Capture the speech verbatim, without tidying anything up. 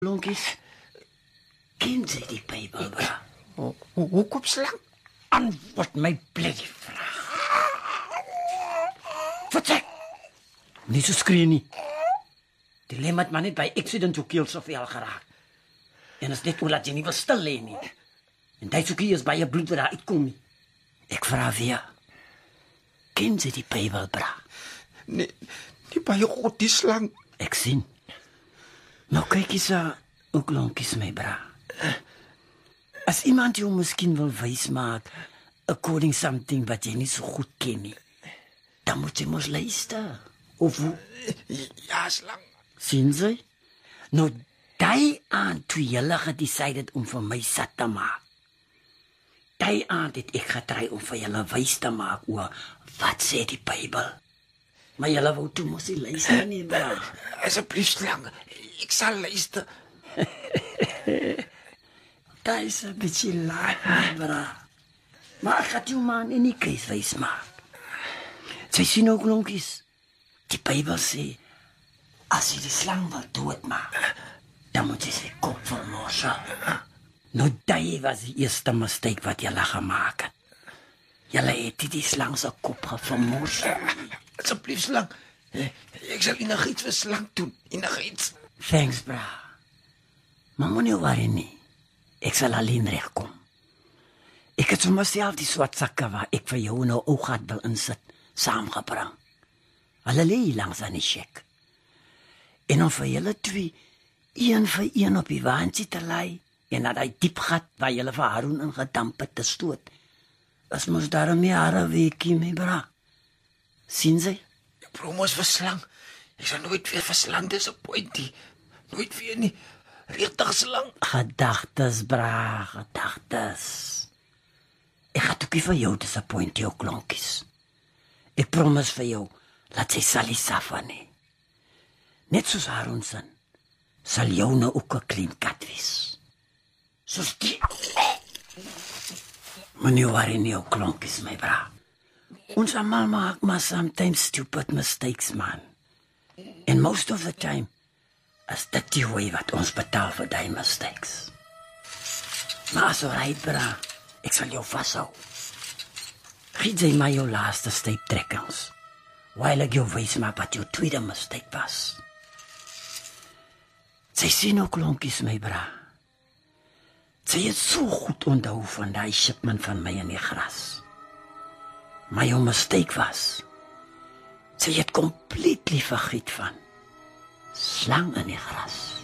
Lonkies, ken jy die Bybel, bra? Hoekom slang? Antwoord my bloody vraag. Wat sê? Nie so skree nie. Die lem het maar net by accident jou keel soveel geraak. En is net omdat jy nie wil stil lê nie. En jy soekie is by jou bloed wat daar uitkom nie. Ek vra weer, ken jy die Bybel, bra? Nee, nie by God die slang. Ek sien. Nou kyk eens aan, ook lonkies my bra. As iemand jou miskien wil wys maak, according something wat jy nie so goed ken nie, dan moet jy mos luister. Of hoe? Ja, slang. Sien jy? Nou, die aand toe julle gedecided om vir my sat te maak. Die aand het ek getry om vir julle wys te maak oor wat sê die Bybel. Maar julle wou toe mos nie luister nie, bra. Asseblief slang, ek sal luister. Dat is een beetje laat, bra. Maar ek gaat jou man in die keis wys maak. Sy sien ook lonkies. Die Bybel sê, as jy die slang wil doodmaak, dan moet jy sy kop vermorsel. Nou die was die eerste mistake wat julle gemaak het. Julle het die slang sy kop vermorsel. Asseblief slang, ek sal enigiets vir slang doen, enigiets. Thanks, bra. Maar moenie worry nie. Ek sal alleen regkom. Ek het vir myself die swart sakke waar ek vir jou nou ook gaat wil insit, saamgebring. Hulle lê langs aan die shek. En dan vir julle twee, een vir een op die waantjie te lei, en na die diep gat waar julle vir Haroon in gedamp het te stoot. As mos daar meer hare weekie, my bra. Sien sy? Ek promos vir slang. Ek sal nooit weer vir slang disappoint nie. Nooit weer nie. Regtig slang. Gedagtes, bra, gedagtes. Ek gaat ook nie vir jou disappoint, jou klonkies. Ek promis vir jou, laat sy sal nie safa nie. Net soos Haroon sin, sal jou nou ook 'n clean kat wees. Soos die. Moenie worry nie, jou klonkies, my bra. Ons almal maak maar sometimes stupid mistakes, man. And most of the time, is dit die way wat ons betaal vir die mistakes. Maar as alright, bra, ek sal jou vashou. Giet jy my jou laaste steeptrekkings, while ek jou wys maak wat jou tweede mistake was. Sy sien ook lonkies, my bra. Sy het so goed onthou van die shipment van my in die gras. Maar jou mistake was, sy het completely vergiet van slang in die gras.